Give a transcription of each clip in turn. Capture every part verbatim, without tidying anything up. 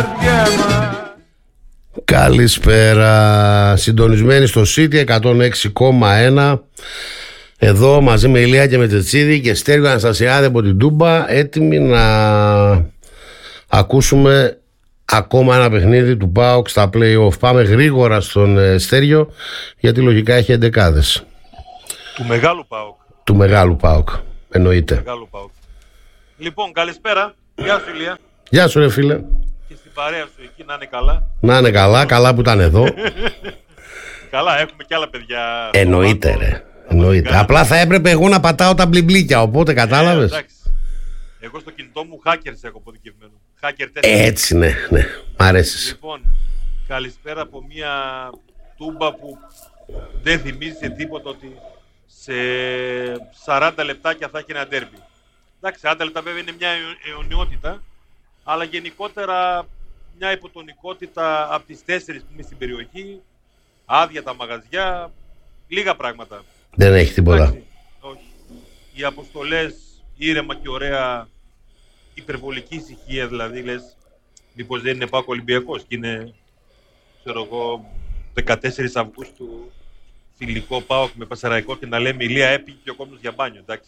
Καλησπέρα. Συντονισμένοι στο City εκατόν έξι κόμμα ένα. Εδώ μαζί με Ηλία και με Τετσίδη και Στέργιο Αναστασιάδη από την Τούμπα, έτοιμοι να ακούσουμε ακόμα ένα παιχνίδι του ΠΑΟΚ στα play-off. Πάμε γρήγορα στον Στέργιο, γιατί λογικά έχει εντεκάδες. Του μεγάλου ΠΑΟΚ. Του μεγάλου ΠΑΟΚ, εννοείται. Του μεγάλου ΠΑΟΚ. Λοιπόν, καλησπέρα. Γεια σου, Ηλία. Γεια σου, ρε φίλε. Και στην παρέα σου εκεί, να είναι καλά. Να είναι καλά, καλά που ήταν εδώ. Καλά, έχουμε και άλλα παιδιά. Εννοείται, ρε. Εννοείται. Απλά θα έπρεπε εγώ να πατάω τα μπλιμπλίκια, οπότε κατάλαβες. Ε, εγώ στο κινητό μου hackers έχω αποδικευμένο. Hacker τέσσερα. Έτσι, ναι, ναι. Μ' αρέσεις. Λοιπόν, καλησπέρα από μια Τούμπα που δεν θυμίζει σε τίποτα ότι σε σαράντα λεπτάκια θα έχει ένα ντέρμπι. Εντάξει, σαράντα λεπτά βέβαια είναι μια αιωνιότητα, αλλά γενικότερα μια υποτονικότητα από τις τέσσερις που είναι στην περιοχή, άδεια τα μαγαζιά, λίγα πράγματα. Δεν έχει τίποτα. Εντάξει, όχι. Οι αποστολές ήρεμα και ωραία, υπερβολική ησυχία δηλαδή, λες, μήπως δεν είναι ΠΑΟΚ Ολυμπιακός και είναι, ξέρω εγώ, δεκατέσσερις Αυγούστου φιλικό ΠΑΟΚ με Πασαραϊκό και να λέμε Ηλία έπηγε και ο κόσμος για μπάνιο, εντάξει.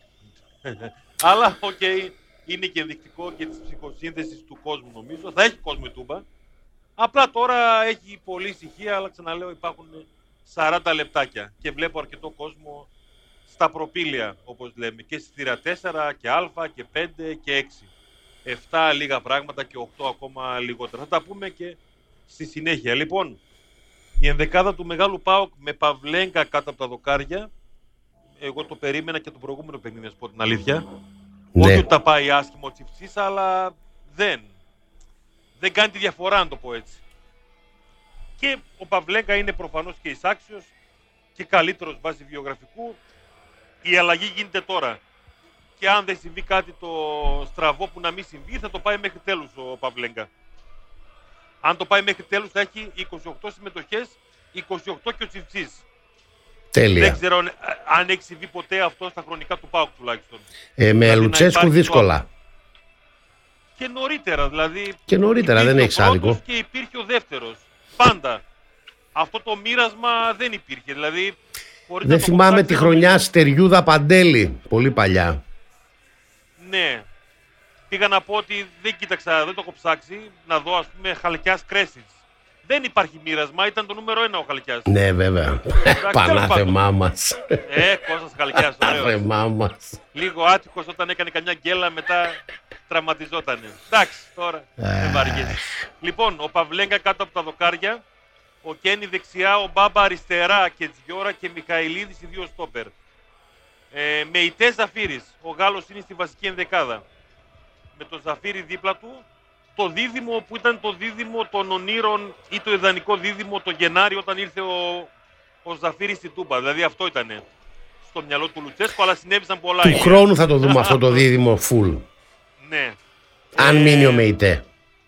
Αλλά, οκ, okay, είναι και ενδεικτικό και της ψυχοσύνθεσης του κόσμου νομίζω. Θα έχει κόσμο η Τούμπα. Απλά τώρα έχει πολλή ησυχία, αλλά ξαναλέω υπάρχουν σαράντα λεπτάκια και βλέπω αρκετό κόσμο στα προπήλαια, όπως λέμε, και στη θύρα τέσσερα και Α και πέντε και έξι. επτά λίγα πράγματα και οκτώ ακόμα λιγότερα. Θα τα πούμε και στη συνέχεια. Λοιπόν, η ενδεκάδα του μεγάλου ΠΑΟΚ με Παυλέγκα κάτω από τα δοκάρια. Εγώ το περίμενα και το προηγούμενο παιχνίδι, να σου πω την αλήθεια. Ναι. Όχι ότι τα πάει άσχημο ο Τσιφτσής, αλλά δεν. Δεν κάνει τη διαφορά, να το πω έτσι. Και ο Παυλέγκα είναι προφανώς και εισάξιος και καλύτερος βάσει βιογραφικού. Η αλλαγή γίνεται τώρα. Και αν δεν συμβεί κάτι το στραβό που να μην συμβεί, θα το πάει μέχρι τέλους ο Παυλέγκα. Αν το πάει μέχρι τέλους θα έχει είκοσι οκτώ συμμετοχές, είκοσι οκτώ και ο Τσιφτσής. Τέλεια. Δεν ξέρω αν έχει συμβεί ποτέ αυτό στα χρονικά του ΠΑΟΚ τουλάχιστον. Ε, με δηλαδή Λουτσέσκου δύσκολα. Το... Και νωρίτερα δηλαδή. Και νωρίτερα δεν έχει άδικο. Και υπήρχε ο δεύτερος. Πάντα. Αυτό το μοίρασμα δεν υπήρχε. Δηλαδή, δεν θυμάμαι τη χρονιά Στεριούδα Παντέλη. Πολύ παλιά. Ναι. Πήγα να πω ότι δεν κοίταξα, δεν το έχω ψάξει. Να δω, ας πούμε, Χαλκιάς Κρέσιτς. Δεν υπάρχει μοίρασμα, ήταν το νούμερο ένα ο Χαλκιάς. Ναι, βέβαια. Πανάθεμά μας. Ε, Κώστας Χαλκιάς, ωραίος. Πανάθεμά μας. Λίγο άτυχος όταν έκανε καμιά γκέλα, μετά τραυματιζότανε. Εντάξει, τώρα δεν βαριέσαι. Λοιπόν, ο Παυλέγκα κάτω από τα δοκάρια, ο Κένι δεξιά, ο Μπάμπα αριστερά και Τζιόρα και Μιχαηλίδης οι δύο στόπερ. Ε, με Ιτέ Ζαφύρης, ο Γάλλος είναι στη βασική ενδεκάδα. Με τον Ζαφύρη δίπλα του. Το δίδυμο που ήταν το δίδυμο των ονείρων ή το ιδανικό δίδυμο το Γενάρη όταν ήρθε ο, ο Ζαφύρης στην Τούμπα. Δηλαδή αυτό ήταν στο μυαλό του Λουτσέσκου, αλλά συνέβησαν πολλά. Του χρόνου θα το δούμε αυτό το δίδυμο full. Ναι. Αν ε, μείνει ο Μεϊτέ.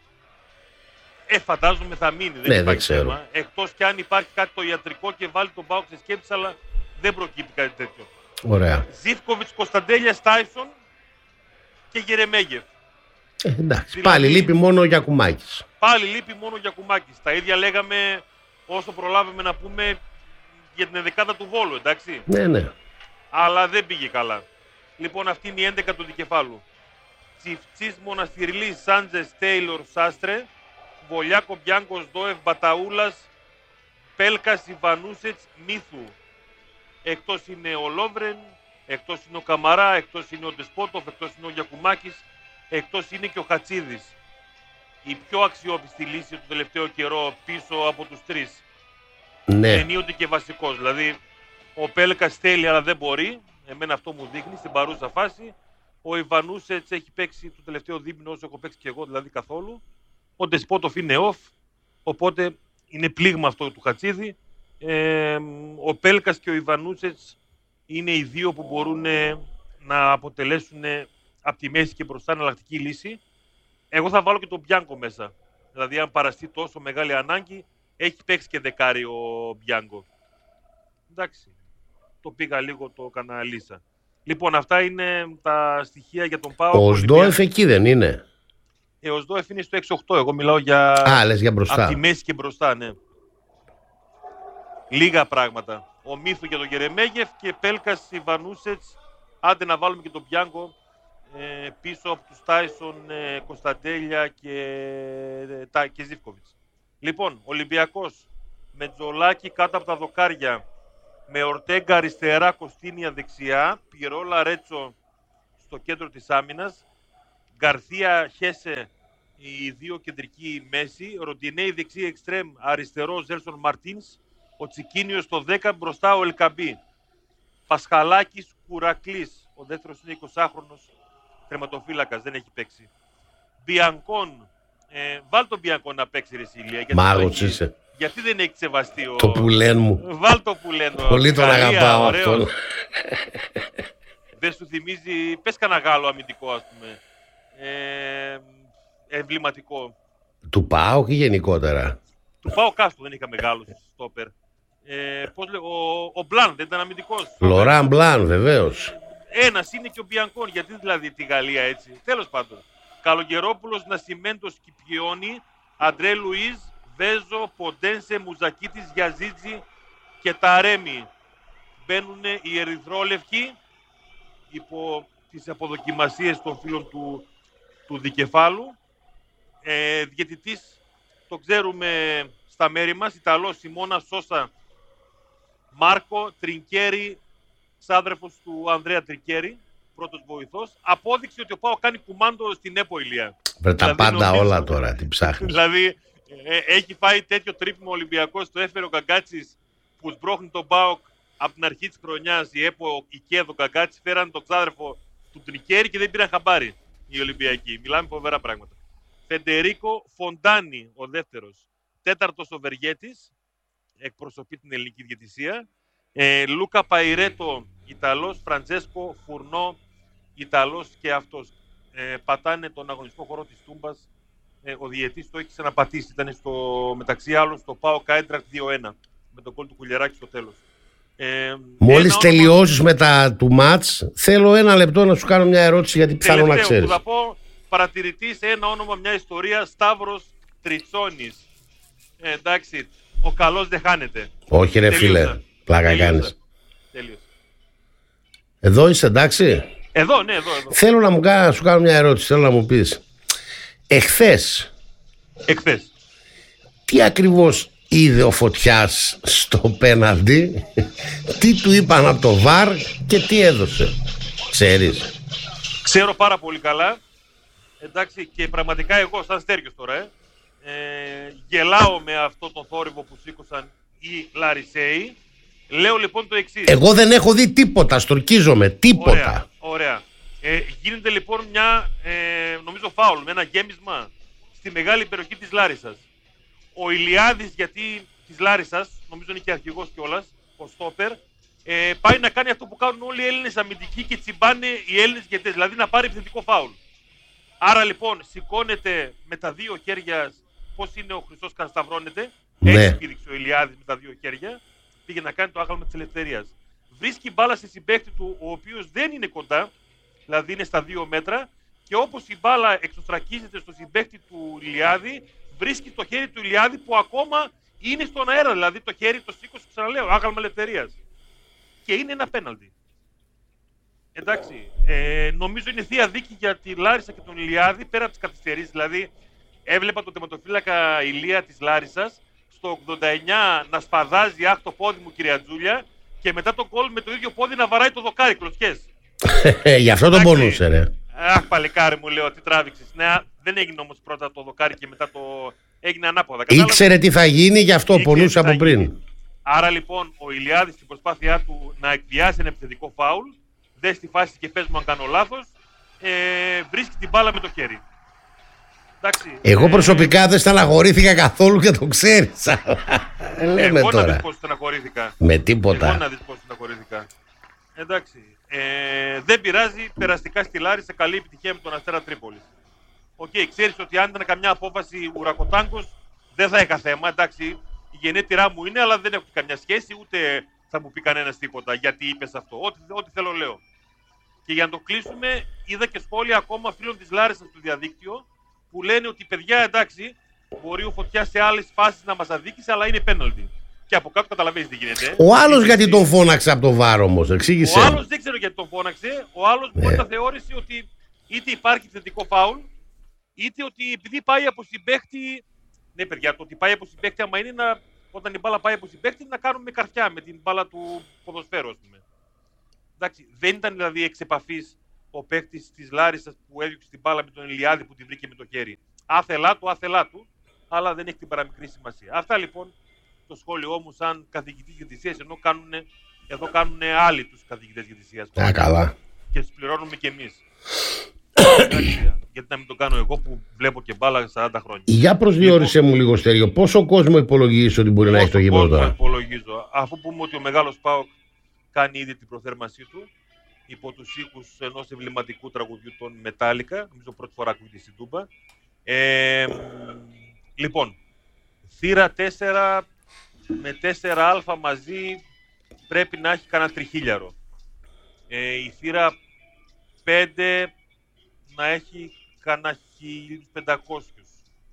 Ε, φαντάζομαι θα μείνει. Δεν ναι, υπάρχει δεν ξέρω. θέμα. Εκτός κι αν υπάρχει κάτι το ιατρικό και βάλει τον ΠΑΟΚ σε σκέψη, αλλά δεν προκύπτει κάτι τέτοιο. Ωραία. Ζίβκοβιτς, Κωνσταντέλιας, Τάισον και Γερεμέγεφ. Ε, εντάξει, δηλαδή, πάλι λείπει μόνο ο Γιακουμάκης. Πάλι λείπει μόνο ο Γιακουμάκης. Τα ίδια λέγαμε όσο προλάβαμε να πούμε για την ενδεκάδα του Βόλου, εντάξει. Ναι, ναι. Αλλά δεν πήγε καλά. Λοιπόν, αυτή είναι η έντεκα του δικεφάλου. Τσιφτσής, Μοναστηρλής, Σάντζες, Τέιλορ, Σάστρε, Βολιάκο, Μπιάνκος, Ντόεφ, Μπαταούλας, Πέλκας, Ιβανούσετς, Μίθου. Εκτός είναι ο Λόβρεν, εκτός είναι ο Καμαρά, εκτός είναι ο Ντεσπότοφ, εκτός είναι ο Γιακουμάκης. Εκτός είναι και ο Χατσίδης. Η πιο αξιόπιστη λύση του τελευταίο καιρό πίσω από τους τρεις. Ναι. Ενίοτε και βασικός. Δηλαδή, ο Πέλκας θέλει αλλά δεν μπορεί. Εμένα αυτό μου δείχνει στην παρούσα φάση. Ο Ιβανούσετς έχει παίξει το τελευταίο δίμηνο όσο έχω παίξει και εγώ, δηλαδή καθόλου. Ο Ντεσπότοφ είναι off. Οπότε είναι πλήγμα αυτό του Χατσίδη. Ε, ο Πέλκας και ο Ιβανούσετς είναι οι δύο που μπορούν να αποτελέσουν από τη μέση και μπροστά εναλλακτική λύση. Εγώ θα βάλω και τον Μπιάνκο μέσα. Δηλαδή, αν παραστεί τόσο μεγάλη ανάγκη, έχει παίξει και δεκάρι ο Μπιάνκο. Εντάξει. Το πήγα λίγο, το καναλίσα. Λοιπόν, αυτά είναι τα στοιχεία για τον ΠΑΟΚ. Ο Σντόεφ εκεί δεν είναι. Ε, ο ΣΔΟΕΦ είναι στο έξι οκτώ. Εγώ μιλάω για. Α, λες για μπροστά. Από τη μέση και μπροστά, ναι. Λίγα πράγματα. Ο Μίθου για τον Γερεμέγεφ και Πέλκας Ιβανούσετς. Άντε να βάλουμε και τον Μπιάνκο ε, πίσω από τους Τάισον, ε, Κωνσταντέλια και, ε, και Ζίβκοβιτς. Λοιπόν, Ολυμπιακός με Τζολάκη κάτω από τα δοκάρια, με Ορτέγκα αριστερά, Κωστίνια δεξιά, Πιερόλα Ρέτσο στο κέντρο της άμυνας, Γκαρθία Χέσε οι δύο κεντρικοί μέση, Ροντινέη δεξί εξτρέμ, αριστερό Ζέλσον Μαρτίνς, ο Τσικίνιος στο δέκα, μπροστά ο Ελκαμπή. Πασχαλάκης Κουρακλής, ο δεύτερος είναι εικοσάχρονος τερματοφύλακας, δεν έχει παίξει. Μπιανκόν, ε, βάλ τον Μπιανκόν να παίξει ρε Σίλια. Μάγος είσαι. Γιατί δεν έχει ξεβαστεί ο... Το πουλέν μου. Βάλ το πουλέν. Πολύ τον αγαπάω αυτόν. Δεν σου θυμίζει, πες κανένα Γάλλο αμυντικό ας πούμε. Ε, εμβληματικό. Του ΠΑΟΚ ή γενικότερα? Του ΠΑΟΚ κάστο δεν είχαμε Γάλλους στόπερ. Ε, πώς λέει, ο, ο Μπλάν δεν ήταν αμυντικός? Λοράν Μπλάν, βεβαίως. Ένας είναι και ο Μπιανκόν, γιατί δηλαδή τη Γαλλία έτσι. Τέλος πάντων. Καλογερόπουλος, Νασιμέντος, Κιπιόνι, Αντρέ Λουίζ, Βέζο, Ποντένσε, Μουζακίτης, Γιαζίτζι και Ταρέμι. Μπαίνουν οι ερυθρόλευκοι υπό τις αποδοκιμασίες των φίλων του, του δικεφάλου. Ε, διαιτητής, το ξέρουμε στα μέρη μας, Ιταλός Σιμώνα Σόσα Μάρκο Τρινκέρι, ξάδερφος του Ανδρέα Τρινκέρι, πρώτος βοηθός. Απόδειξε ότι ο ΠΑΟΚ κάνει κουμάντο στην ΕΠΟ, Ηλία. Βρε τα δηλαδή, πάντα νομίζω, όλα τώρα, τι ψάχνεις. Δηλαδή, ε, έχει φάει τέτοιο τρίπημα Ολυμπιακός, το έφερε ο Γκαγκάτσης που σμπρώχνει τον ΠΑΟΚ από την αρχή της χρονιάς. Η ΕΠΟ, η ΚΕΔ, ο Γκαγκάτσης φέραν τον ξάδερφο του Τρινκέρι και δεν πήραν χαμπάρι οι Ολυμπιακοί. Μιλάμε φοβερά πράγματα. Φεντερίκο Φοντάνι, ο δεύτερος. Τέταρτος ο Βεργέτης, εκπροσωπεί την ελληνική διαιτησία. Ε, Λούκα Παϊρέτο, Ιταλός. Φραντζέσκο Φουρνό, Ιταλός και αυτός. Ε, πατάνε τον αγωνιστικό χώρο της Τούμπας. Ε, ο διαιτής το έχει ξαναπατήσει. Ήταν στο, μεταξύ άλλων στο ΠΑΟΚ Άιντραχτ δύο ένα. Με τον κόλ του Κουλιεράκη στο τέλος. Ε, Μόλις τελειώσεις όνομα... μετά του μάτς, θέλω ένα λεπτό να σου κάνω μια ερώτηση γιατί πιθανό να ξέρεις. Που θα πω, παρατηρητής, ένα όνομα, μια ιστορία, Σταύρος Τριτσόνης. Ε, εντάξει, ο καλός δεν χάνεται. Όχι ρε φίλε, πλάκα κάνεις. Εδώ είσαι εντάξει? Εδώ, ναι, εδώ, εδώ. Θέλω να, μου, να σου κάνω μια ερώτηση, θέλω να μου πεις. Εχθές, Εχθές. τι ακριβώς είδε ο Φωτιάς στο πέναλτι, τι του είπαν από το βαρ και τι έδωσε? Ξέρεις? Ξέρω πάρα πολύ καλά. Εντάξει, και πραγματικά εγώ σαν Στέργιος τώρα ε, ε, γελάω με αυτό το θόρυβο που σήκωσαν οι Λαρισαίοι. Λέω λοιπόν το εξής. Εγώ δεν έχω δει τίποτα, στορκίζομαι, τίποτα. Ωραία, ωραία. Ε, γίνεται λοιπόν μια, ε, νομίζω φάουλ, με ένα γέμισμα στη μεγάλη περιοχή της Λάρισσας. Ο Ηλιάδης, γιατί της Λάρισσας, νομίζω είναι και αρχηγός κιόλας, ο στόπερ, ε, πάει να κάνει αυτό που κάνουν όλοι οι Έλληνες αμυντικοί και τσιμπάνε οι Έλληνες γετές, δηλαδή να πάρει επιθετικό φάουλ. Άρα λοιπόν σηκώνεται με τα δύο χέρια, πώς είναι ο Χριστός κανσταυρώνεται, ναι. Έτσι πήδηξε ο Ηλιάδης με τα δύο χέρια, πήγε να κάνει το άγαλμα της ελευθερίας. Βρίσκει μπάλα σε συμπαίκτη του, ο οποίος δεν είναι κοντά, δηλαδή είναι στα δύο μέτρα, και όπως η μπάλα εξωστρακίζεται στο συμπαίκτη του Ηλιάδη, βρίσκει το χέρι του Ηλιάδη που ακόμα είναι στον αέρα, δηλαδή το χέρι το σήκωσε, ξαναλέω, άγαλμα ελευθερίας. Και είναι ένα πέναλτι. Εντάξει, ε, νομίζω είναι θεία δίκη για τη Λάρισα και τον Ηλιάδη πέρα από τις καθυστερήσεις. Δηλαδή, έβλεπα τον τερματοφύλακα Ηλία της Λάρισσας στο ογδόντα εννιά να σπαδάζει αχ το πόδι μου κυρία Τζούλια και μετά το γκολ με το ίδιο πόδι να βαράει το δοκάρι, κλωτσιές. Γι' αυτό τον πονούσε ρε. Αχ παλικάρι μου λέω, τι τράβηξες. Ναι, δεν έγινε όμως πρώτα το δοκάρι και μετά το έγινε ανάποδα. Ήξερε τι θα γίνει, γι' αυτό πονούσε από πριν. Γίνει. Άρα λοιπόν ο Ηλιάδης στην προσπάθειά του να εκβιάσει ένα επιθετικό φάουλ, δε στη φάση και πες μου αν κάνω λάθος, ε, βρίσκει την μπάλα με το χέρι. Εντάξει, εγώ ε, προσωπικά δεν στεναχωρήθηκα καθόλου και το ξέρεις. Λέμε εγώ τώρα. να δεις πώς στεναχωρήθηκα. Με τίποτα. Εγώ να δεις πώς στεναχωρήθηκα. Εντάξει, ε, δεν πειράζει, περαστικά στη Λάρισα, καλή επιτυχία με τον Αστέρα Τρίπολης. Οκ, okay, ξέρεις ότι αν ήταν καμιά απόφαση ουρακοτάγκος δεν θα είχα θέμα, εντάξει, η γενέτειρά μου είναι, αλλά δεν έχω καμιά σχέση, ούτε θα μου πει κανένας τίποτα γιατί είπες αυτό. Ό,τι, ό,τι θέλω λέω. Και για να το κλείσουμε, είδα και σχόλια ακόμα φίλων της Λάρισσας στο διαδίκτυο που λένε ότι παιδιά εντάξει, μπορεί ο Φωτιάς σε άλλες φάσεις να μας αδίκησε, αλλά είναι πέναλτι. Και από κάτω καταλαβαίνεις τι γίνεται. Ο άλλος γιατί τον φώναξε από το βάρ όμως, εξήγησε. Ο άλλος δεν ξέρω γιατί τον φώναξε. Ο άλλος Ναι. μπορεί να θεώρησε ότι είτε υπάρχει θετικό φάουλ, είτε ότι επειδή πάει από συμπαίχτη. Ναι, παιδιά, το ότι πάει από συμπαίχτη, άμα είναι να, όταν η μπάλα πάει από συμπαίχτη, να κάνουμε καρφιά με την μπάλα του ποδοσφαίρου, ας πούμε. Εντάξει, δεν ήταν δηλαδή εξ επαφής ο παίκτης της Λάρισσας που έδιωξε την μπάλα με τον Ηλιάδη που τη βρήκε με το χέρι. Άθελά του, άθελά του, αλλά δεν έχει την παραμικρή σημασία. Αυτά λοιπόν το σχόλιο μου σαν καθηγητής διαιτησίας, ενώ κάνουνε, εδώ κάνουν άλλοι τους καθηγητές διαιτησίας. Α, καλά. Και τους πληρώνουμε κι εμείς. Γιατί να μην το κάνω εγώ που βλέπω και μπάλα σαράντα χρόνια. Για προσδιορίσε λοιπόν, μου λίγο, Στέριο, πόσο κόσμο υπολογίζει ότι μπορεί να έχει το γήπεδο τώρα? Υπολογίζω. Αφού πούμε ότι ο μεγάλος ΠΑΟΚ κάνει ήδη την προθέρμανσή του υπό τους ήχους ενός εμβληματικού τραγουδιού των Μετάλλικα, νομίζω πρώτη φορά ακούγεται στην Τούμπα. Ε, λοιπόν, θύρα τέσσερα με τέσσερα α μαζί πρέπει να έχει κανένα τριχίλιαρο. Ε, η θύρα πέντε να έχει κανένα χίλιους πεντακόσιους.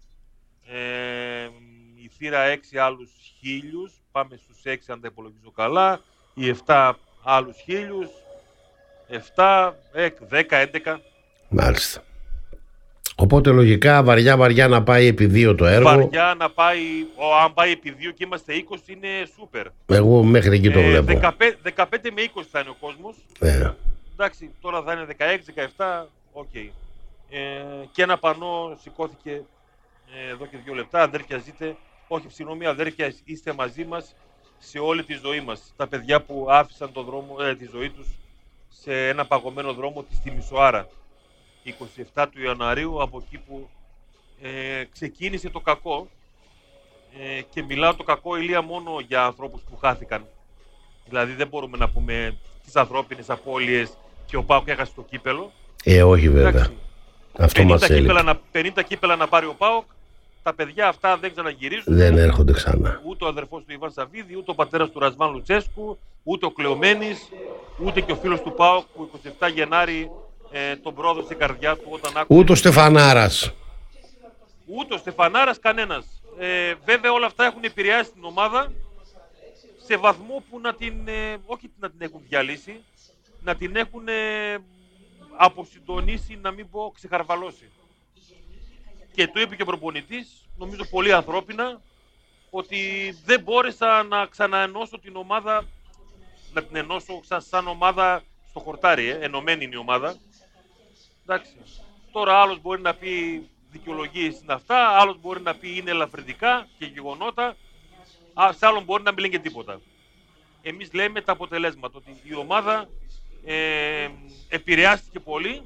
Ε, η θύρα έξι άλλους χίλιους, πάμε στους έξι αν δεν υπολογίζω καλά. Η επτά άλλους χίλιους, επτά, δέκα, έντεκα. Μάλιστα. Οπότε λογικά βαριά βαριά να πάει επί δύο το έργο. Βαριά να πάει, ο, αν πάει επί δύο και είμαστε είκοσι είναι σούπερ. Εγώ μέχρι εκεί το ε, βλέπω. δεκαπέντε, δεκαπέντε με είκοσι θα είναι ο κόσμος. Ε. Εντάξει, τώρα θα είναι δεκαέξι, δεκαεπτά, οκ. Okay. Ε, και ένα πανό σηκώθηκε ε, εδώ και δύο λεπτά. Αδέρφια ζείτε, όχι συγγνώμη, αδέρφια είστε μαζί μας σε όλη τη ζωή μας. Τα παιδιά που άφησαν το δρόμο, ε, τη ζωή τους σε ένα παγωμένο δρόμο της Τιμισοάρα. είκοσι επτά του Ιανουαρίου, από εκεί που ε, ξεκίνησε το κακό ε, και μιλάω το κακό, Ηλία, μόνο για ανθρώπους που χάθηκαν. Δηλαδή δεν μπορούμε να πούμε τις ανθρώπινες απώλειες και ο ΠΑΟΚ έχασε το κύπελο. Ε, όχι βέβαια. Εντάξει, αυτό μας πενήντα, κύπελα να, πενήντα κύπελα να πάρει ο ΠΑΟΚ, τα παιδιά αυτά δεν ξαναγυρίζουν. Δεν έρχονται ξανά. Ούτε ο αδερφός του Ιβάν Σαββίδη, ούτε ο πατέρας του Ρασβάν Λουτσέσκου, ούτε ο Κλεωμένης, ούτε και ο φίλος του ΠΑΟΚ που είκοσι επτά Γενάρη ε, τον πρόδωσε στην καρδιά του όταν άκουσε. Ούτε ο Στεφανάρας. Ούτε ο Στεφανάρας, κανένας. Ε, βέβαια όλα αυτά έχουν επηρεάσει την ομάδα σε βαθμό που να την, ε, όχι να την έχουν διαλύσει, να την έχουν ε, αποσυντονίσει, να μην πω ξεχαρβαλώσει. Και το είπε και ο προπονητής, νομίζω πολύ ανθρώπινα, ότι δεν μπόρεσα να ξαναενώσω την ομάδα, να την ενώσω σαν, σαν ομάδα στο χορτάρι, ε, ενωμένη είναι η ομάδα. Εντάξει. Τώρα άλλος μπορεί να πει δικαιολογίες είναι αυτά, άλλος μπορεί να πει είναι ελαφρυντικά και γεγονότα, σε άλλον μπορεί να μην λένε και τίποτα. Εμείς λέμε τα αποτελέσματα, ότι η ομάδα ε, επηρεάστηκε πολύ,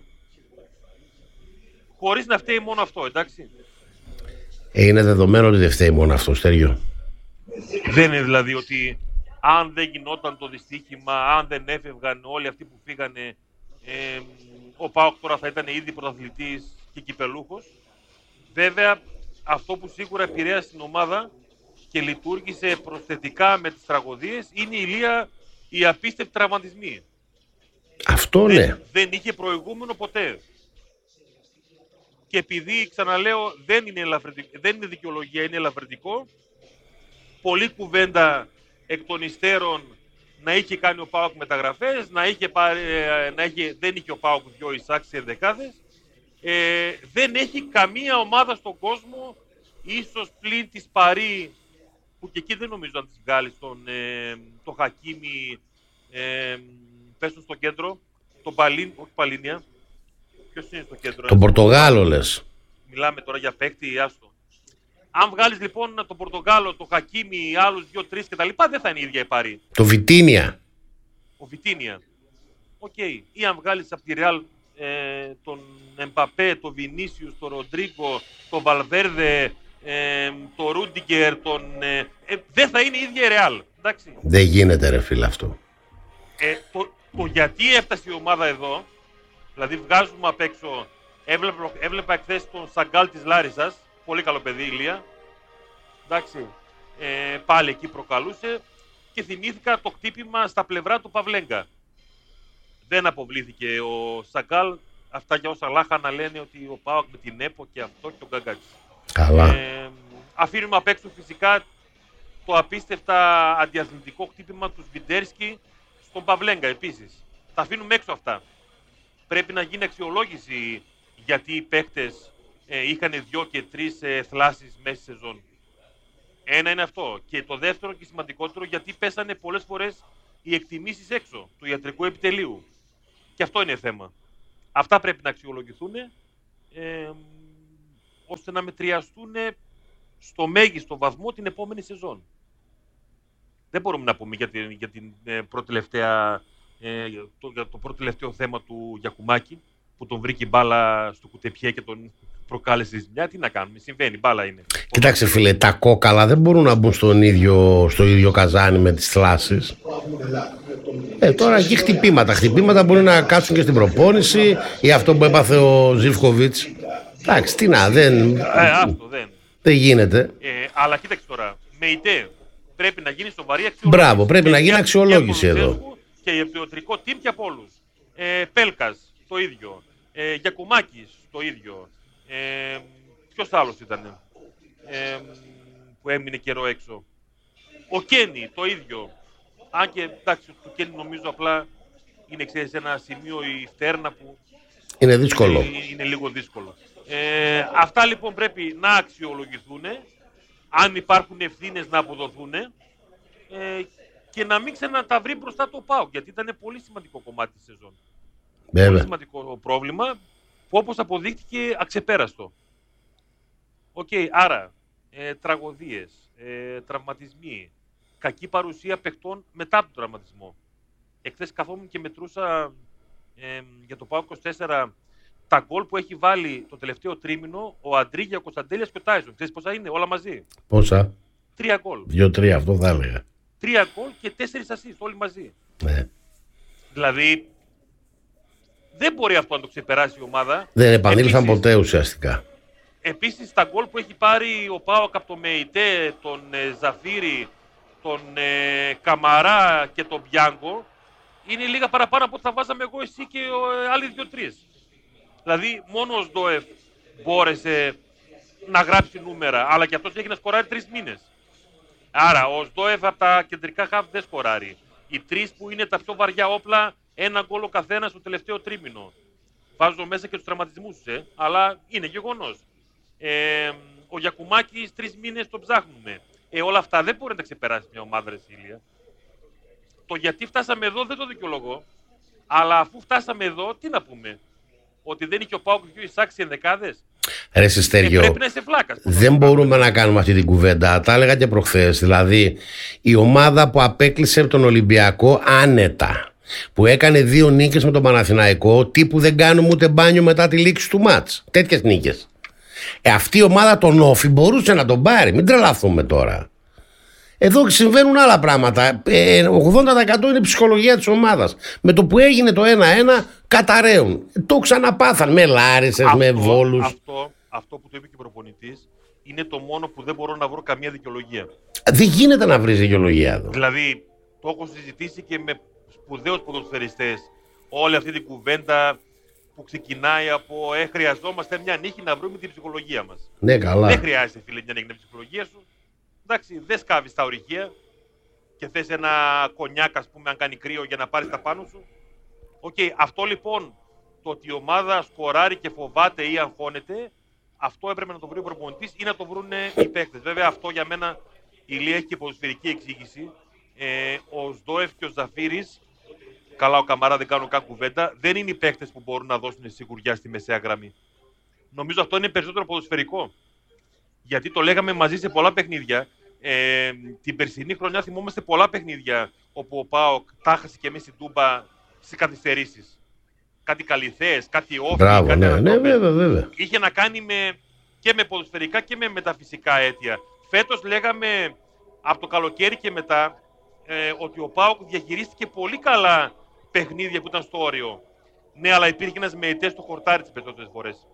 χωρίς να φταίει μόνο αυτό, εντάξει. Είναι δεδομένο ότι δεν φταίει μόνο αυτό, Στέριο. Δεν είναι δηλαδή ότι αν δεν γινόταν το δυστύχημα, αν δεν έφευγαν όλοι αυτοί που φύγανε, ε, ο ΠΑΟΚ τώρα θα ήταν ήδη πρωταθλητής και κυπελούχος. Βέβαια, αυτό που σίγουρα επηρέασε την ομάδα και λειτουργήσε προσθετικά με τις τραγωδίες είναι η Ηλία, οι απίστευτοι τραυματισμοί. Αυτό δεν, ναι. Δεν είχε προηγούμενο ποτέ. Και επειδή, ξαναλέω, δεν είναι, δεν είναι δικαιολογία, είναι ελαφρυντικό, πολλή κουβέντα εκ των υστέρων να είχε κάνει ο ΠΑΟΚ μεταγραφές, να είχε πάρει, να είχε, δεν είχε ο ΠΑΟΚ δυο εισάξεις ενδεκάδες. Ε, δεν έχει καμία ομάδα στον κόσμο, ίσως πλην της Παρί, που και εκεί δεν νομίζω να της βγάλει τον ε, το Χακίμι, ε, πέσουν στο κέντρο, τον Παλίν, όχι Παλίνια. Ποιος είναι στο κέντρο? Τον Πορτογάλο λες. Μιλάμε τώρα για παίκτη, άστο. Αν βγάλεις λοιπόν τον Πορτογάλο, τον Χακίμι, άλλους δύο-τρεις κτλ., δεν θα είναι η ίδια η Παρί. Το Βιτίνια. Ο Βιτίνια. Οκ. Okay. Ή αν βγάλεις από τη Ρεάλ ε, τον Εμπαπέ, τον Βινίσιους, τον Ροντρίγκο, τον Βαλβέρδε, ε, τον Ρούντιγκερ, τον... Ε, ε, δεν θα είναι η ίδια η Ρεάλ. Εντάξει. Δεν γίνεται ρε φίλε αυτό. Ε, το, το γιατί έφτασε η ομάδα εδώ, δηλαδή βγάζουμε απ' έξω, έβλεπα, έβλεπα εχθές τον Σαγκάλ της Λάρισσας, πολύ καλό παιδί Ηλία, εντάξει, ε, πάλι εκεί προκαλούσε και θυμήθηκα το χτύπημα στα πλευρά του Παυλέγκα. Δεν αποβλήθηκε ο Σαγκάλ, αυτά για όσα λάχανα λένε ότι ο ΠΑΟΚ με την ΕΠΟ και αυτό και ο Γκαγκάτση. Καλά. Ε, αφήνουμε απ' έξω φυσικά το απίστευτα αντιαθλητικό χτύπημα του Σβιντέρσκι στον Παυλέγκα επίσης. Τα αφήνουμε έξω αυτά. Πρέπει να γίνει αξιολόγηση γιατί οι παίκτες ε, είχαν δύο και τρεις ε, θλάσεις μέσα στη σεζόν. Ένα είναι αυτό. Και το δεύτερο και σημαντικότερο, γιατί πέσανε πολλές φορές οι εκτιμήσεις έξω του ιατρικού επιτελείου. Και αυτό είναι θέμα. Αυτά πρέπει να αξιολογηθούν ε, ώστε να μετριαστούν στο μέγιστο βαθμό την επόμενη σεζόν. Δεν μπορούμε να πούμε για την, για την ε, προτελευταία, ε, το, για το προτελευταίο θέμα του Γιακουμάκη, που τον βρήκε η μπάλα στο κουτεπιέ και τον προκάλεσε ζημιά. Τι να κάνουμε, συμβαίνει, μπάλα είναι. Κοίταξε φίλε, τα κόκαλα δεν μπορούν να μπουν στον ίδιο, στο ίδιο καζάνι με τις θλάσεις. Ε, τώρα εκεί χτυπήματα. Χτυπήματα μπορεί να κάτσουν και στην προπόνηση ή αυτό που έπαθε ο Ζιβκοβίτς. Εντάξει, τι να, δεν, ε, αυτό, δεν. δεν γίνεται. Ε, αλλά κοίταξε τώρα, με ητέ πρέπει να γίνει σοβαρή αξιολόγηση. Μπράβο, πρέπει να γίνει αξιολόγηση εδώ. Και για το ιατρικό team και από όλους. Ε, Πέλκας, το ίδιο. Ε, Γιακουμάκης, το ίδιο. Ε, ποιος άλλος ήταν ε, που έμεινε καιρό έξω. Ο Κένι, το ίδιο. Αν και εντάξει, το Κένι νομίζω απλά είναι ξέρεις, ένα σημείο η φτέρνα που είναι δύσκολο. Είναι, είναι λίγο δύσκολο. Ε, αυτά λοιπόν πρέπει να αξιολογηθούν, αν υπάρχουν ευθύνες να αποδοθούν ε, και να μην ξαναταβρει μπροστά το ΠΑΟΚ, γιατί ήταν πολύ σημαντικό κομμάτι της σεζόν. Βέβαια. Πολύ σημαντικό πρόβλημα που όπως αποδείχτηκε αξεπέραστο. Οκ, okay, άρα ε, τραγωδίες, ε, τραυματισμοί, κακή παρουσία παιχτών μετά από τον τραυματισμό. Εχθές καθόμουν και μετρούσα ε, για το ΠΑΟΚ είκοσι τέσσερα τα γκολ που έχει βάλει το τελευταίο τρίμηνο ο Αντρίγια, ο Κωνσταντέλιας και ο Τάιζον. Ξέρεις πόσα είναι όλα μαζί? Πόσα? Τρία γκολ. Δύο-τρία, αυτό θα έλεγα. Τρία γκολ και τέσσερις ασίστ όλοι μαζί. Ναι. Δηλαδή δεν μπορεί αυτό να το ξεπεράσει η ομάδα. Δεν επανήλθαν ποτέ ουσιαστικά. Επίσης τα γκολ που έχει πάρει ο ΠΑΟΚ από το ΜΕΙΤΕ, τον ε, Ζαφίρι, τον ε, Καμαρά και τον Μπιάνκο είναι λίγα παραπάνω από ό,τι θα βάζαμε εγώ, εσύ και ε, άλλοι δύο-τρεις. Δηλαδή μόνο ο Σντόεφ μπόρεσε να γράψει νούμερα, αλλά και αυτός έχει να σκοράρει τρεις μήνες. Άρα ο Σντόεφ από τα κεντρικά χαφ δεν σκοράρει. Οι τρεις που είναι τα πιο βαριά όπλα, ένα γκολ ο καθένας στο τελευταίο τρίμηνο. Βάζω μέσα και τους τραυματισμούς τους, ε, αλλά είναι γεγονός. Ε, ο Γιακουμάκης τρεις μήνες τον ψάχνουμε. Ε, όλα αυτά δεν μπορεί να τα ξεπεράσει μια ομάδα, ρε Σίλια. Το γιατί φτάσαμε εδώ δεν το δικαιολογώ. Αλλά αφού φτάσαμε εδώ, τι να πούμε? Ότι δεν είχε ο ΠΑΟΚ και ο Ισάκη ενδεκάδες. Ρε Στέργιο, ε, πρέπει να είσαι βλάκας. Δεν μπορούμε να κάνουμε αυτή την κουβέντα. Τα έλεγα και προχθές. Δηλαδή, η ομάδα που απέκλεισε τον Ολυμπιακό άνετα, που έκανε δύο νίκες με τον Παναθηναϊκό, τύπου δεν κάνουμε ούτε μπάνιο μετά τη λήξη του μάτς. Τέτοιες νίκες. Ε, αυτή η ομάδα τον Όφη μπορούσε να τον πάρει. Μην τρελαθούμε τώρα. Εδώ συμβαίνουν άλλα πράγματα. Ε, ογδόντα τοις εκατό είναι η ψυχολογία της ομάδας. Με το που έγινε το ένα ένα καταραίουν. Το ξαναπάθαν με Λάρισες, αυτό, με Βόλους. Αυτό, αυτό που το είπε και ο προπονητής είναι το μόνο που δεν μπορώ να βρω καμία δικαιολογία. Δεν γίνεται να βρεις δικαιολογία εδώ. Δηλαδή, το έχω συζητήσει και με σπουδαίους ποδοσφαιριστές. Όλη αυτή την κουβέντα που ξεκινάει από «Ε, χρειαζόμαστε μια νύχη να βρούμε την ψυχολογία μας». Ναι, καλά. Δεν χρειάζεται, φίλε, μια νύχη να βρει την ψυχολογία σου. Εντάξει, δεν σκάβεις τα ορυχεία και θες ένα κονιάκ, ας πούμε, αν κάνει κρύο για να πάρεις τα πάνω σου. Οκ, okay, αυτό λοιπόν, το ότι η ομάδα σκοράρει και φοβάται ή αγχώνεται, αυτό έπρεπε να το βρει ο προπονητής ή να το βρουν οι παίκτες. Βέβαια, αυτό για μένα η Ηλία έχει και ποδοσφαιρική εξήγηση. Ε, ο Σντόεφ και ο Ζαφίρης, καλά ο Καμαρά δεν κάνουν καν κουβέντα, δεν είναι οι παίκτες που μπορούν να δώσουν σιγουριά στη μεσαία γραμμή. Νομίζω αυτό είναι περισσότερο ποδοσφαιρικό. Γιατί το λέγαμε μαζί σε πολλά παιχνίδια. Ε, την περσινή χρονιά θυμόμαστε πολλά παιχνίδια όπου ο ΠΑΟΚ τα χάσε και μέσα στην Τούμπα στις καθυστερήσεις. Κάτι καλυθές, κάτι όφη. Μπράβο, κάτι ναι, ναι, βέβαια, βέβαια. Είχε να κάνει με, και με ποδοσφαιρικά και με μεταφυσικά αίτια. Φέτος λέγαμε από το καλοκαίρι και μετά ε, ότι ο ΠΑΟΚ διαχειρίστηκε πολύ καλά παιχνίδια που ήταν στο όριο. Ναι, αλλά υπήρχε ένας μεϊτές στο χορτάρι τις περισσότερες φορές.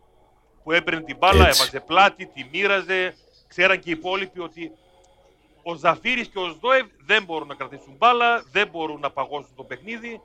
Που έπαιρνε την μπάλα, Έτσι. έβαζε πλάτη, τη μοίραζε. Ξέραν και οι υπόλοιποι ότι ο Ζαφίρης και ο Σντόεφ δεν μπορούν να κρατήσουν μπάλα, δεν μπορούν να παγώσουν το παιχνίδι.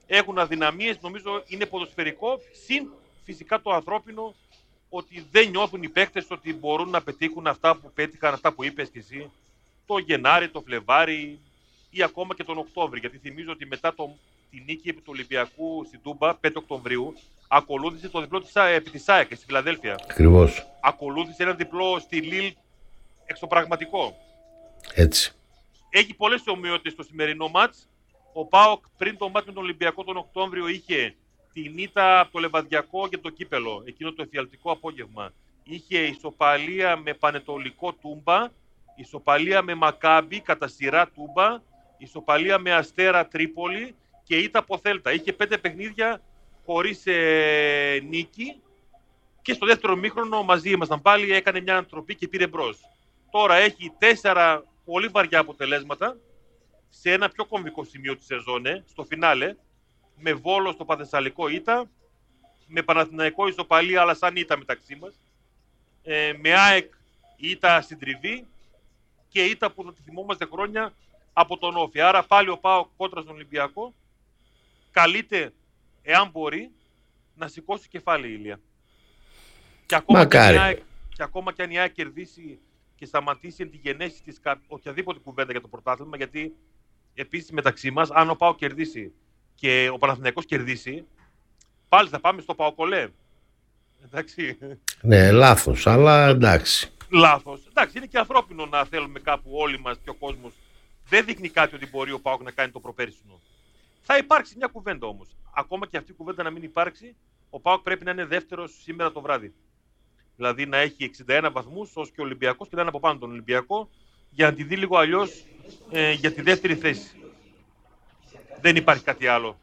έχουν αδυναμίες, νομίζω είναι ποδοσφαιρικό, συν φυσικά το ανθρώπινο, ότι δεν νιώθουν οι παίκτες ότι μπορούν να πετύχουν αυτά που πέτυχαν, αυτά που είπες και εσύ, το Γενάρη, το Φλεβάρι ή ακόμα και τον Οκτώβρη. Γιατί θυμίζω ότι μετά το, τη νίκη επί του Ολυμπιακού στην Τούμπα, πέντε Οκτωβρίου, ακολούθησε το διπλό της, επί της ΑΕΚ στη Φιλαδέλφια. Ακριβώς. Ακολούθησε ένα διπλό στη Λίλ εξωπραγματικό. Έτσι. Έχει πολλές ομοιότητες στο σημερινό μάτς. Ο ΠΑΟΚ πριν το μάτς με τον Ολυμπιακό τον Οκτώβριο είχε την ήττα από το Λεβαδιακό και το Κύπελο, εκείνο το εφιαλτικό απόγευμα. Είχε ισοπαλία με Πανετολικό Τούμπα, ισοπαλία με Μακάμπι κατά σειρά Τούμπα, ισοπαλία με Αστέρα Τρίπολη και ήττα από Θέλτα. Είχε πέντε παιχνίδια χωρίς ε, νίκη και στο δεύτερο μήχρονο μαζί ήμασταν πάλι, έκανε μια ανατροπή και πήρε μπρος. Τώρα έχει τέσσερα πολύ βαριά αποτελέσματα σε ένα πιο κομβικό σημείο της σεζόν, στο φινάλε, με Βόλο στο Παθεσσαλικό ήττα, με Παναθηναϊκό ισοπαλία αλλά σαν ήττα μεταξύ μας, ε, με ΑΕΚ ήττα στην τριβή και ήττα που θα τη θυμόμαστε χρόνια από τον Όφη. Άρα πάλι ο ΠΑΟΚ κόντρα στον Ολυμπιακό καλείται, εάν μπορεί, να σηκώσει κεφάλι η Ηλία. Και ακόμα και, αν ΑΕΚ, και ακόμα και αν η ΑΕΚ κερδίσει και σταματήσει εν τη γενέση της οποιαδήποτε κουβέντα για το πρωτάθλημα, γιατί επίσης μεταξύ μας, αν ο ΠΑΟΚ κερδίσει και ο Παναθηναϊκός κερδίσει, πάλι θα πάμε στο ΠΑΟΚολέ. Εντάξει. Ναι, λάθος, αλλά εντάξει. Λάθος. Εντάξει, είναι και ανθρώπινο να θέλουμε κάπου όλοι μας και ο κόσμος. Δεν δείχνει κάτι ότι μπορεί ο ΠΑΟΚ να κάνει το προπέρσινο. Θα υπάρξει μια κουβέντα όμως. Ακόμα και αυτή η κουβέντα να μην υπάρξει, ο ΠΑΟΚ πρέπει να είναι δεύτερος σήμερα το βράδυ. Δηλαδή να έχει εξήντα ένα βαθμούς ως και ο Ολυμπιακός και να είναι από πάνω τον Ολυμπιακό, για να τη δει λίγο αλλιώς ε, για τη δεύτερη θέση. Δεν υπάρχει κάτι άλλο.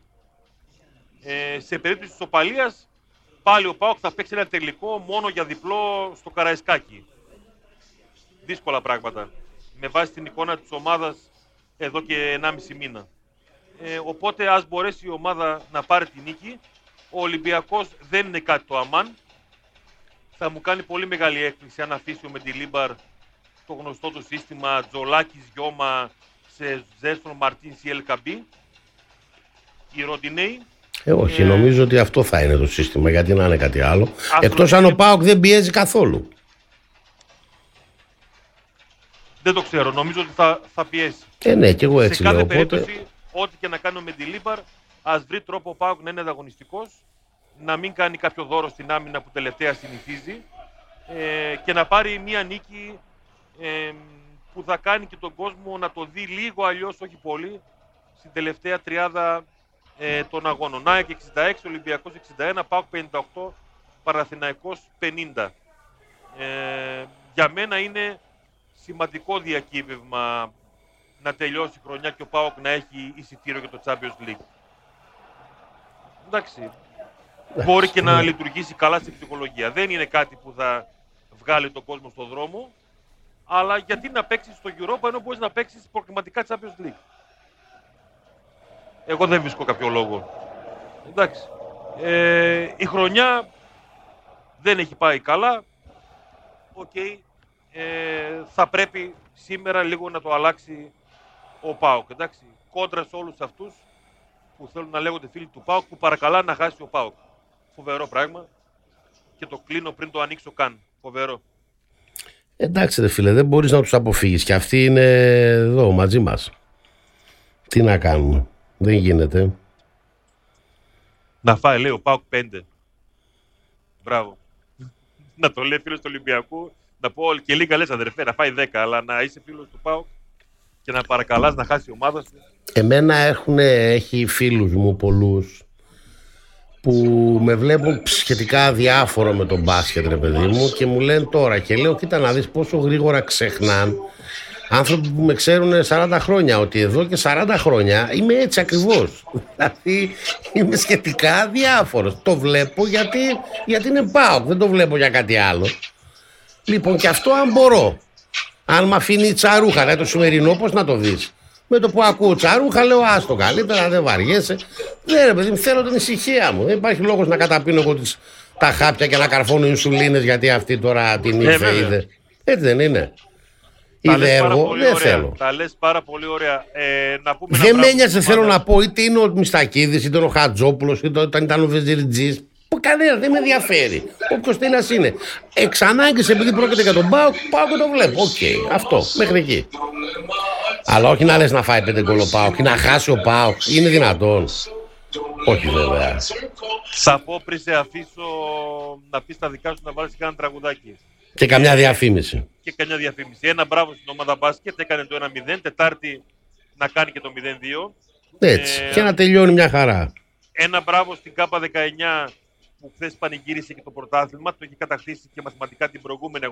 Ε, σε περίπτωση της ισοπαλίας, πάλι ο ΠΑΟΚ θα παίξει ένα τελικό μόνο για διπλό στο Καραϊσκάκι. Δύσκολα πράγματα. Με βάση την εικόνα της ομάδας εδώ και ενάμιση μήνα. Ε, οπότε ας μπορέσει η ομάδα να πάρει τη νίκη. Ο Ολυμπιακός δεν είναι κάτι το αμάν. Θα μου κάνει πολύ μεγάλη έκπληξη αν αφήσει ο Μεντιλίμπαρ το γνωστό του σύστημα Τζολάκης Γιώμα σε Ζέστον Μαρτίν ή Ελκαμπή. Οι Ροντινέοι. Ε, όχι, ε, νομίζω ότι αυτό θα είναι το σύστημα, γιατί να είναι κάτι άλλο. Εκτός αν ο ΠΑΟΚ δεν πιέζει καθόλου. Δεν το ξέρω, νομίζω ότι θα, θα πιέσει. Ε, ναι, και εγώ έτσι σε κάθε λέω. περίπτωση, οπότε... ό,τι και να κάνει ο Μεντιλίμπαρ, ας βρει τρόπο ο ΠΑΟΚ να είναι ανταγωνιστικός, να μην κάνει κάποιο δώρο στην άμυνα που τελευταία συνηθίζει ε, και να πάρει μια νίκη ε, που θα κάνει και τον κόσμο να το δει λίγο αλλιώς, όχι πολύ, στην τελευταία τριάδα ε, των αγώνων. ΑΕΚ εξήντα έξι, Ολυμπιακός εξήντα ένα, ΠΑΟΚ πενήντα οκτώ, Παναθηναϊκός πενήντα. Ε, για μένα είναι σημαντικό διακύβευμα να τελειώσει η χρονιά και ο ΠΑΟΚ να έχει εισιτήριο για το Champions League. Εντάξει. Μπορεί και να λειτουργήσει καλά στην ψυχολογία. Δεν είναι κάτι που θα βγάλει τον κόσμο στον δρόμο, αλλά γιατί να παίξεις στο Europa ενώ μπορείς να παίξεις προκριματικά Champions League. Εγώ δεν βρίσκω κάποιο λόγο. Εντάξει. Ε, η χρονιά δεν έχει πάει καλά. Οκ. Okay. Ε, θα πρέπει σήμερα λίγο να το αλλάξει ο ΠΑΟΚ. Εντάξει. Κόντρα σε όλους αυτούς που θέλουν να λέγονται φίλοι του ΠΑΟΚ, που παρακαλά να χάσει ο ΠΑΟΚ. Φοβερό πράγμα. Και το κλείνω πριν το ανοίξω καν. Φοβερό. Εντάξει ρε φίλε, δεν μπορείς να τους αποφύγεις. Και αυτοί είναι εδώ μαζί μας. Τι να κάνουμε. Δεν γίνεται. Να φάει, λέει ο ΠΑΟΚ πέντε. Μπράβο. Να το λέει φίλος του Ολυμπιακού. Να πω και λίγα λες αδερφέ, να φάει δέκα. Αλλά να είσαι φίλος του ΠΑΟΚ και να παρακαλάς να χάσει η ομάδα σου. Εμένα έχουν, έχει φίλους μου πολλούς που με βλέπουν σχετικά αδιάφορο με τον μπάσκετ ρε παιδί μου και μου λένε τώρα και λέω κοίτα να δεις πόσο γρήγορα ξεχνάν άνθρωποι που με ξέρουν σαράντα χρόνια ότι εδώ και σαράντα χρόνια είμαι έτσι ακριβώς. Δηλαδή είμαι σχετικά αδιάφορος. Το βλέπω γιατί, γιατί είναι ΠΑΟΚ, δεν το βλέπω για κάτι άλλο. Λοιπόν και αυτό αν μπορώ, αν μ' αφήνει τσαρούχα, δηλαδή το σημερινό πώς να το δεις. Με το που ακούω τσαρούχα λέω άστο καλύτερα, δεν βαριέσαι. Δεν ρε παιδί μου, θέλω την ησυχία μου. Δεν υπάρχει λόγος να καταπίνω εγώ τις, τα χάπια και να καρφώνω ινσουλίνες γιατί αυτή τώρα την ήρθε είδε. Έτσι δεν είναι. Ιδέργο, δεν θέλω. Τα λες πάρα πολύ ωραία. Ε, να πούμε δεν με ένοιαζε, θέλω να πω, είτε είναι ο Μιστακίδης, είτε είναι ο Χατζόπουλος, είτε ήταν ο Βεζιριτζής. Κανένα, δεν με ενδιαφέρει. Όποιος θέλει να είναι. Εξ ανάγκης, επειδή πρόκειται για τον ΠΑΟΚ, πάω και το βλέπω. Οκ, okay, αυτό, μέχρι εκεί. Αλλά όχι να λες να φάει πέντε γκολ ο ΠΑΟΚ ή να χάσει ο ΠΑΟΚ. Είναι δυνατόν? Όχι, βέβαια. Θα πω πριν σε αφήσω να πεις τα δικά σου, να βάλεις κανένα τραγουδάκι. Και καμιά διαφήμιση. Και καμιά διαφήμιση. Ένα μπράβο στην ομάδα μπάσκετ, έκανε το ένα μηδέν. Τετάρτη να κάνει και το μηδέν δύο. Έτσι. Ε, και να τελειώνει μια χαρά. Ένα μπράβο στην ΚΑΠΑ δεκαεννιά που χθες πανηγύρισε και το πρωτάθλημα. Το έχει κατακτήσει και μαθηματικά την προηγούμενη